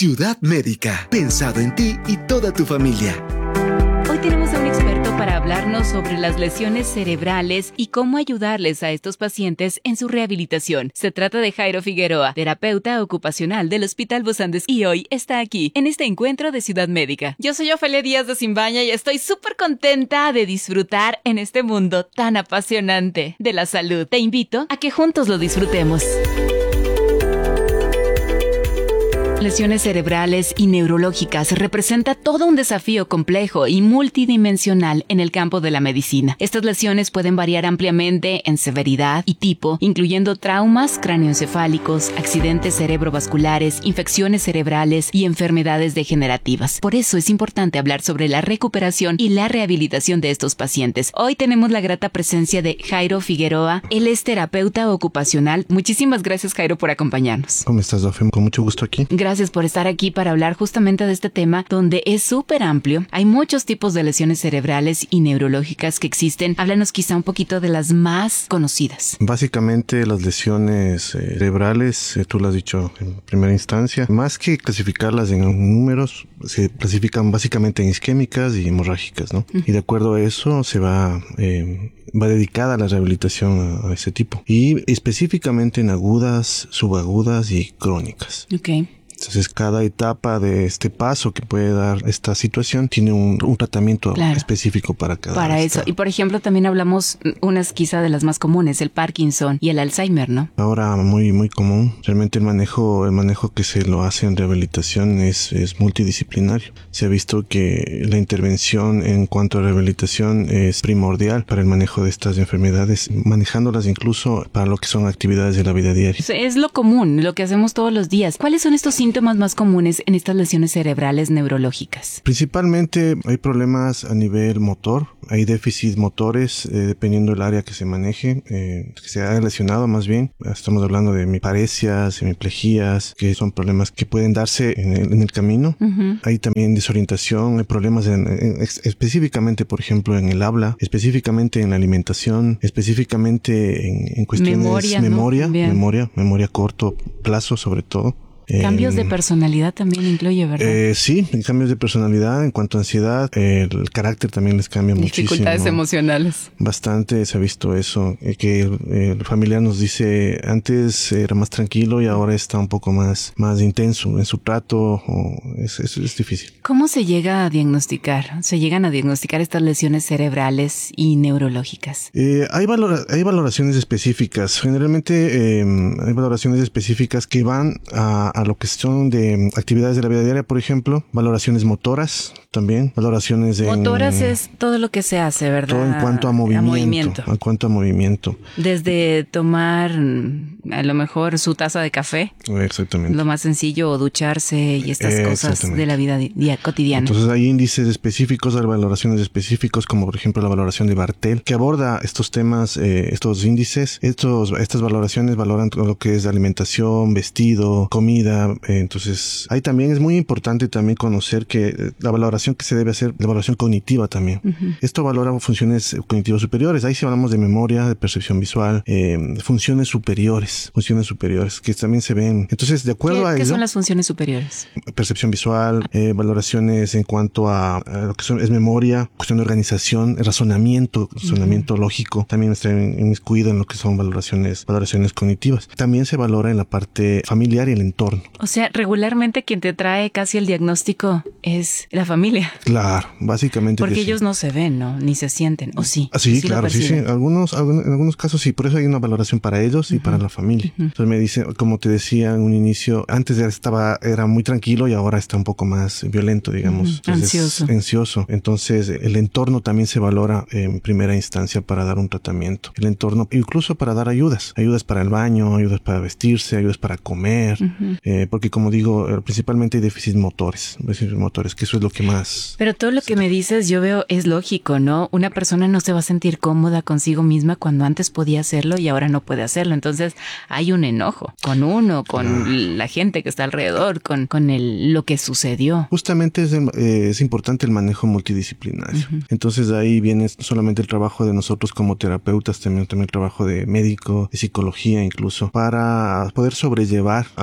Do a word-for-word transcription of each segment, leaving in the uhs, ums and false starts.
Ciudad Médica, pensado en ti y toda tu familia. Hoy tenemos a un experto para hablarnos sobre las lesiones cerebrales y cómo ayudarles a estos pacientes en su rehabilitación. Se trata de Jairo Figueroa, terapeuta ocupacional del Hospital Bozán de Esquí, y hoy está aquí, en este encuentro de Ciudad Médica. Yo soy Ofelia Díaz de Simbaña y estoy súper contenta de disfrutar en este mundo tan apasionante de la salud. Te invito a que juntos lo disfrutemos. Lesiones cerebrales y neurológicas representa todo un desafío complejo y multidimensional en el campo de la medicina. Estas lesiones pueden variar ampliamente en severidad y tipo, incluyendo traumas cráneoencefálicos, accidentes cerebrovasculares, infecciones cerebrales y enfermedades degenerativas. Por eso es importante hablar sobre la recuperación y la rehabilitación de estos pacientes. Hoy tenemos la grata presencia de Jairo Figueroa. Él es terapeuta ocupacional. Muchísimas gracias, Jairo, por acompañarnos. ¿Cómo estás, Ofe? Con mucho gusto aquí. Gracias. Gracias por estar aquí para hablar justamente de este tema donde es súper amplio. Hay muchos tipos de lesiones cerebrales y neurológicas que existen. Háblanos quizá un poquito de las más conocidas. Básicamente las lesiones cerebrales, tú lo has dicho en primera instancia, más que clasificarlas en números, se clasifican básicamente en isquémicas y hemorrágicas, ¿no? Uh-huh. Y de acuerdo a eso se va... Eh, va dedicada a la rehabilitación a, a ese tipo. Y específicamente en agudas, subagudas y crónicas. Ok. Entonces, cada etapa de este paso que puede dar esta situación tiene un, un tratamiento claro. específico para cada Para estado. eso. Y, por ejemplo, también hablamos unas quizá de las más comunes, el Parkinson y el Alzheimer, ¿no? Ahora muy, muy común. Realmente el manejo, el manejo que se lo hace en rehabilitación es, es multidisciplinario. Se ha visto que la intervención en cuanto a rehabilitación es primordial para el manejo de estas enfermedades, manejándolas incluso para lo que son actividades de la vida diaria. Es lo común, lo que hacemos todos los días. ¿Cuáles son estos síntomas más comunes en estas lesiones cerebrales neurológicas? Principalmente hay problemas a nivel motor, hay déficits motores eh, dependiendo del área que se maneje, eh, que se haya lesionado más bien. Estamos hablando de hemiparesias, hemiplejías, que son problemas que pueden darse en el, en el camino. Uh-huh. Hay también desorientación, hay problemas en, en, específicamente, por ejemplo, en el habla, específicamente en la alimentación, específicamente en, en cuestiones memoria, memoria, ¿no? memoria, memoria a corto plazo sobre todo. Cambios de personalidad también incluye, ¿verdad? Eh, sí, cambios de personalidad en cuanto a ansiedad, eh, el carácter también les cambia muchísimo. Dificultades emocionales. Bastante se ha visto eso, eh, que el, el familiar nos dice antes era más tranquilo y ahora está un poco más, más intenso en su trato, o es, es, es difícil. ¿Cómo se llega a diagnosticar? ¿Se llegan a diagnosticar estas lesiones cerebrales y neurológicas? Eh, hay, valora, hay valoraciones específicas. Generalmente eh, hay valoraciones específicas que van a a lo que son de actividades de la vida diaria, por ejemplo, valoraciones motoras también, valoraciones de... Motoras es todo lo que se hace, ¿verdad? Todo en cuanto a movimiento. A movimiento. En cuanto a movimiento. Desde tomar a lo mejor su taza de café. Exactamente. Lo más sencillo, o ducharse y estas cosas de la vida día cotidiana. Entonces hay índices específicos, hay valoraciones específicos, como por ejemplo la valoración de Bartel, que aborda estos temas, eh, estos índices. Estos, estas valoraciones valoran todo lo que es alimentación, vestido, comida. Entonces, ahí también es muy importante también conocer que la valoración que se debe hacer, la valoración cognitiva también. Uh-huh. Esto valora funciones cognitivas superiores. Ahí sí hablamos de memoria, de percepción visual, eh, funciones superiores, funciones superiores que también se ven. Entonces, de acuerdo ¿Qué, a ello... ¿Qué son las funciones superiores? Percepción visual, eh, valoraciones en cuanto a, a lo que son, es memoria, cuestión de organización, razonamiento, razonamiento uh-huh. lógico. También está inmiscuido en lo que son valoraciones, valoraciones cognitivas. También se valora en la parte familiar y el entorno. O sea, regularmente quien te trae casi el diagnóstico es la familia. Claro, básicamente. Porque sí. ellos no se ven, ¿no? Ni se sienten, ¿o sí? Ah, sí, ¿Sí claro, sí, sí. Algunos, algunos, en algunos casos sí, por eso hay una valoración para ellos y uh-huh. para la familia. Uh-huh. Entonces me dice, como te decía en un inicio, antes ya estaba, era muy tranquilo y ahora está un poco más violento, digamos. Uh-huh. Entonces, ansioso. Ansioso. Entonces el entorno también se valora en primera instancia para dar un tratamiento. El entorno, incluso para dar ayudas. Ayudas para el baño, ayudas para vestirse, ayudas para comer. Uh-huh. Eh, porque como digo, principalmente hay déficits motores, déficits motores, que eso es lo que más... Pero todo lo que me dices yo veo es lógico, ¿no? Una persona no se va a sentir cómoda consigo misma cuando antes podía hacerlo y ahora no puede hacerlo. Entonces hay un enojo con uno, con ah. la gente que está alrededor, con, con el, lo que sucedió. Justamente es, el, eh, es importante el manejo multidisciplinario. Uh-huh. Entonces ahí viene solamente el trabajo de nosotros como terapeutas, también, también el trabajo de médico, de psicología incluso, para poder sobrellevar a los pacientes.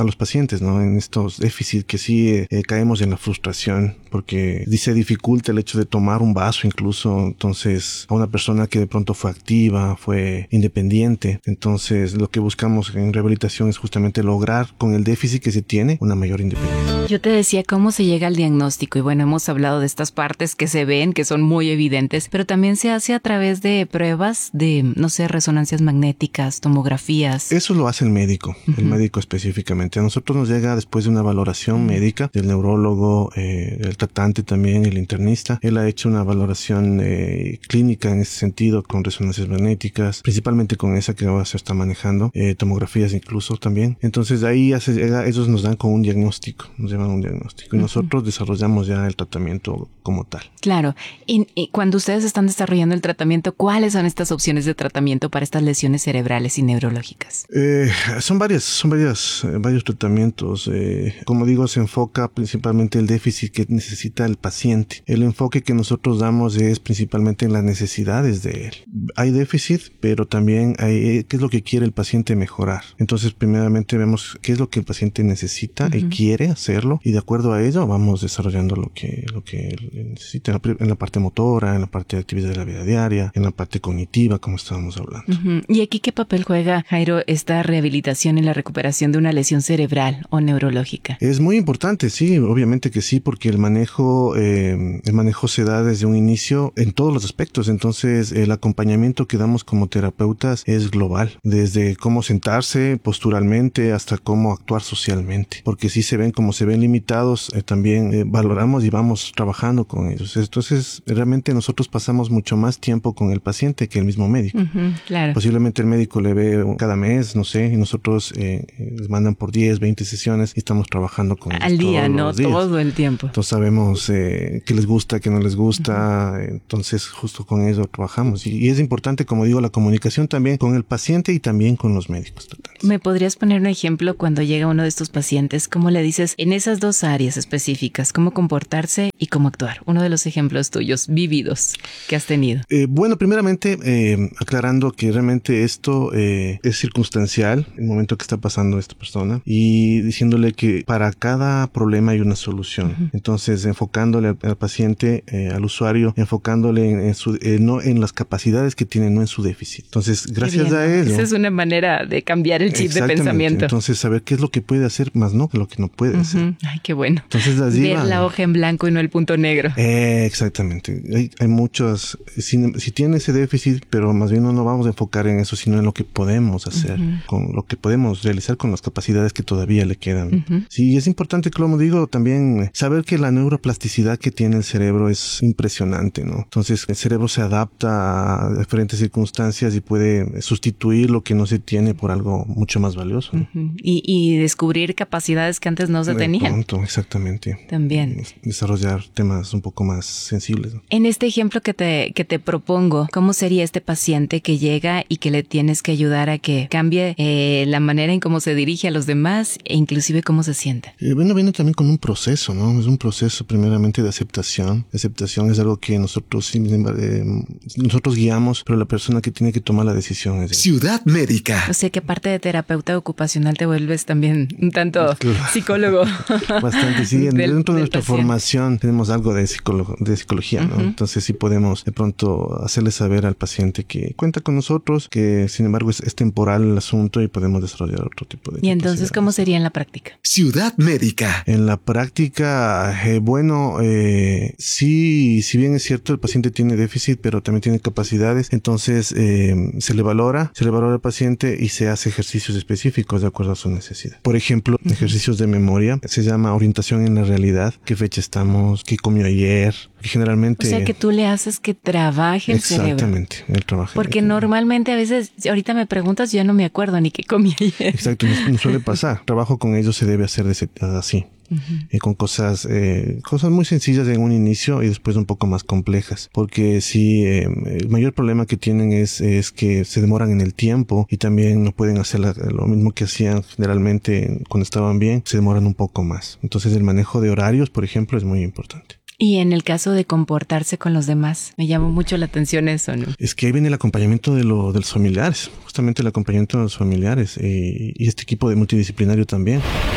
pacientes, ¿no? En estos déficits que sí eh, eh, caemos en la frustración porque se dificulta el hecho de tomar un vaso incluso. Entonces, a una persona que de pronto fue activa, fue independiente. Entonces, lo que buscamos en rehabilitación es justamente lograr con el déficit que se tiene una mayor independencia. Yo te decía cómo se llega al diagnóstico y bueno, hemos hablado de estas partes que se ven, que son muy evidentes, pero también se hace a través de pruebas de, no sé, resonancias magnéticas, tomografías. Eso lo hace el médico, uh-huh. el médico específicamente. A nosotros nos llega después de una valoración uh-huh. médica del neurólogo, eh, el tratante también, el internista. Él ha hecho una valoración eh, clínica en ese sentido con resonancias magnéticas, principalmente con esa que ahora se está manejando, eh, tomografías incluso también. Entonces de ahí hace, ellos nos dan con un diagnóstico, nos llaman un diagnóstico y uh-huh. nosotros desarrollamos ya el tratamiento como tal. Claro. Y, y cuando ustedes están desarrollando el tratamiento, ¿cuáles son estas opciones de tratamiento para estas lesiones cerebrales y neurológicas? Eh, son varias, son varias, eh, varios tratamientos. Eh, como digo, se enfoca principalmente el déficit que necesita el paciente. El enfoque que nosotros damos es principalmente en las necesidades de él. Hay déficit, pero también hay qué es lo que quiere el paciente mejorar. Entonces, primeramente vemos qué es lo que el paciente necesita uh-huh. y quiere hacerlo, y de acuerdo a ello vamos desarrollando lo que, lo que él necesita en la, en la parte motora, en la parte de actividad de la vida diaria, en la parte cognitiva, como estábamos hablando. Uh-huh. ¿Y aquí qué papel juega, Jairo, esta rehabilitación en la recuperación de una lesión cerebral o neurológica? Es muy importante, sí, obviamente que sí, porque el manejo, eh, el manejo se da desde un inicio en todos los aspectos. Entonces, el acompañamiento que damos como terapeutas es global, desde cómo sentarse posturalmente hasta cómo actuar socialmente, porque si se ven como se ven limitados, eh, también eh, valoramos y vamos trabajando con ellos. Entonces, realmente nosotros pasamos mucho más tiempo con el paciente que el mismo médico. Uh-huh, claro. Posiblemente el médico le ve cada mes, no sé, y nosotros eh, les mandan por diez, veinte sesiones y estamos trabajando con ellos al día, todos ¿no? los días. Todo el tiempo. Entonces sabemos eh, qué les gusta, qué no les gusta, uh-huh. entonces justo con eso trabajamos. Y, y es importante, como digo, la comunicación también con el paciente y también con los médicos tratando. ¿Me podrías poner un ejemplo cuando llega uno de estos pacientes? ¿Cómo le dices en esas dos áreas específicas, cómo comportarse y cómo actuar? Uno de los ejemplos tuyos vividos que has tenido. Eh, bueno, primeramente eh, aclarando que realmente esto eh, es circunstancial, el momento que está pasando esta persona, y diciéndole que para cada problema hay una solución. Uh-huh. Entonces, enfocándole al, al paciente, eh, al usuario, enfocándole en, en su, eh, no en las capacidades que tiene, no en su déficit. Entonces, gracias bien, a ello. Esa es una manera de cambiar el chip de pensamiento. Entonces, saber qué es lo que puede hacer, más no lo que no puede uh-huh. hacer. Ay, qué bueno. Entonces, las ver la hoja en blanco y no el punto negro. Eh, exactamente. Hay, hay muchas, si, si tiene ese déficit, pero más bien no nos vamos a enfocar en eso, sino en lo que podemos hacer, uh-huh. con lo que podemos realizar con las capacidades que todavía le quedan. Uh-huh. Sí, es importante, como digo, también saber que la neuroplasticidad que tiene el cerebro es impresionante, ¿no? Entonces, el cerebro se adapta a diferentes circunstancias y puede sustituir lo que no se tiene por algo mucho más valioso, ¿no? Uh-huh. y, y descubrir capacidades que antes no se De tenían. Pronto, exactamente. También. Desarrollar temas un poco más sensibles, ¿no? En este ejemplo que te, que te propongo, ¿cómo sería este paciente que llega y que le tienes que ayudar a que cambie eh, la manera en cómo se dirige a los demás e inclusive cómo se siente? Eh, bueno, viene también con un proceso, ¿no? Es un proceso primeramente de aceptación. La aceptación es algo que nosotros, eh, nosotros guiamos, pero la persona que tiene que tomar la decisión es... Ciudad Médica. O sea que aparte de terapeuta ocupacional te vuelves también un tanto claro. psicólogo. Bastante, sí. Del, Dentro de nuestra paciente. Formación tenemos algo de, psicolo- de psicología, ¿no? Uh-huh. Entonces sí podemos de pronto hacerle saber al paciente que cuenta con nosotros, que sin embargo es, es temporal el asunto y podemos desarrollar otro tipo de... ¿Y entonces cómo sería en la práctica? Ciudad Médica. En la práctica, eh, bueno, eh, sí, si bien es cierto el paciente tiene déficit, pero también tiene capacidades, entonces eh, se le valora, se le valora al paciente y se hace ejercicios específicos de acuerdo a su necesidad. Por ejemplo, uh-huh. ejercicios de memoria, se llama orientación en la realidad, qué fecha estamos, qué comió ayer, que generalmente... O sea que tú le haces que trabaje el cerebro. Exactamente, el trabajo. Porque normalmente a veces, ahorita me preguntas, yo ya no me acuerdo ni qué comí ayer. Exacto, nos, nos suele pasar. Trabajo con ellos se debe hacer de ese, así. Uh-huh. Eh, con cosas eh, cosas muy sencillas en un inicio y después un poco más complejas, porque si eh, el mayor problema que tienen es, es que se demoran en el tiempo y también no pueden hacer la, lo mismo que hacían generalmente cuando estaban bien, se demoran un poco más. Entonces el manejo de horarios, por ejemplo, es muy importante. Y en el caso de comportarse con los demás, me llamó mucho la atención eso, ¿no? Es que ahí viene el acompañamiento de, lo, de los familiares, justamente el acompañamiento de los familiares eh, y este equipo de multidisciplinario también.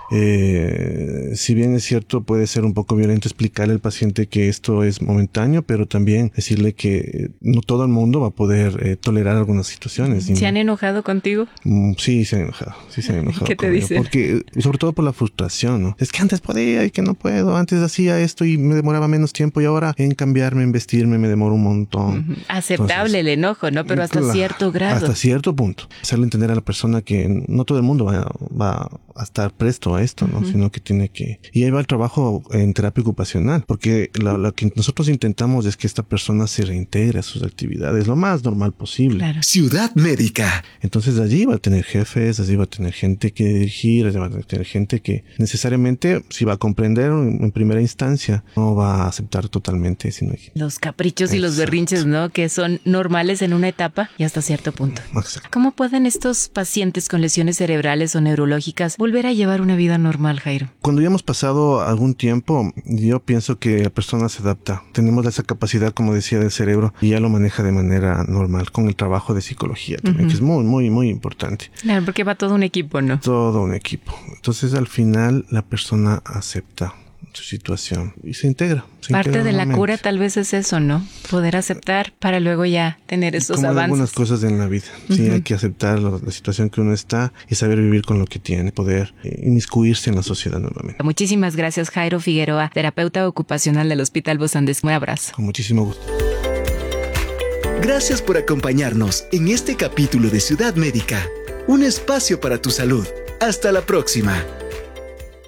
Eh, si bien es cierto, puede ser un poco violento explicarle al paciente que esto es momentáneo, pero también decirle que no todo el mundo va a poder eh, tolerar algunas situaciones. ¿Se han enojado contigo? Sí, se han enojado. Sí, se han enojado. ¿Qué te dicen? Porque, sobre todo por la frustración, ¿no? Es que antes podía y que no puedo. Antes hacía esto y me demoraba menos tiempo y ahora en cambiarme, en vestirme, me demoro un montón. Uh-huh. Aceptable. Entonces, el enojo, ¿no? Pero hasta la, cierto grado. Hasta cierto punto. Hacerle entender a la persona que no todo el mundo va, va a estar presto a esto, ¿no? Uh-huh. Sino que tiene que... Y ahí va el trabajo en terapia ocupacional, porque lo, lo que nosotros intentamos es que esta persona se reintegre a sus actividades lo más normal posible. Claro. Ciudad Médica. Entonces allí va a tener jefes, allí va a tener gente que dirigir, allí va a tener gente que necesariamente, si va a comprender en primera instancia, no va a aceptar totalmente. Sino que... Los caprichos Exacto. y los berrinches, ¿no? Que son normales en una etapa y hasta cierto punto. Exacto. ¿Cómo pueden estos pacientes con lesiones cerebrales o neurológicas volver a llevar una vida normal, Jairo? Cuando ya hemos pasado algún tiempo, yo pienso que la persona se adapta. Tenemos esa capacidad, como decía, del cerebro y ya lo maneja de manera normal con el trabajo de psicología también, uh-huh. que es muy, muy, muy importante. Claro, porque va todo un equipo, ¿no? Todo un equipo. Entonces, al final, la persona acepta su situación y se integra. Se Parte integra de la nuevamente. Cura tal vez es eso, ¿no? Poder aceptar para luego ya tener esos Como avances. algunas cosas en la vida. Uh-huh. Sí, hay que aceptar la, la situación que uno está y saber vivir con lo que tiene, poder eh, inmiscuirse en la sociedad nuevamente. Muchísimas gracias, Jairo Figueroa, terapeuta ocupacional del Hospital Bozán de Esquimalt. Un abrazo. Con muchísimo gusto. Gracias por acompañarnos en este capítulo de Ciudad Médica, un espacio para tu salud. Hasta la próxima.